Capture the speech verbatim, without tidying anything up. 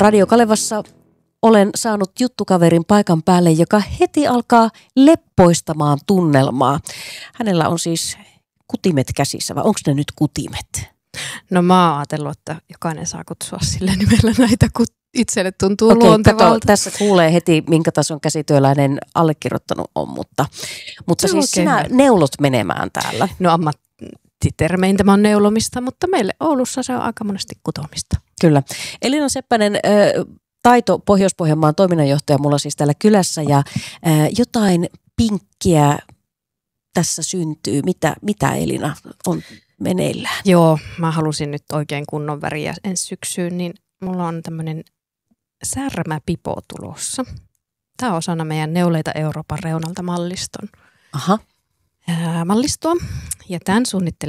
Radio Kalevassa olen saanut juttukaverin paikan päälle, joka heti alkaa leppoistamaan tunnelmaa. Hänellä on siis kutimet käsissä, vai onko ne nyt kutimet? No mä oon ajatellut, että jokainen saa kutsua sillä nimellä näitä, kun itselle tuntuu Okei, luontevalta. Kato, tässä kuulee heti, minkä tason käsityöläinen allekirjoittanut on, mutta, mutta siis sinä neulot menemään täällä. No ammattitermein tämä on neulomista, mutta meille Oulussa se on aika monesti kutomista. Kyllä. Elina Seppänen, Taito Pohjois-Pohjanmaan toiminnanjohtaja mulla siis täällä kylässä ja jotain pinkkiä tässä syntyy. Mitä, mitä Elina on meneillään? Joo, mä halusin nyt oikein kunnon väriä ensi syksyyn, niin mulla on tämmöinen särmäpipo tulossa. Tämä on osana meidän Neuleita Euroopan reunalta malliston Aha. ää, mallistoa. Ja tämän suunnittelee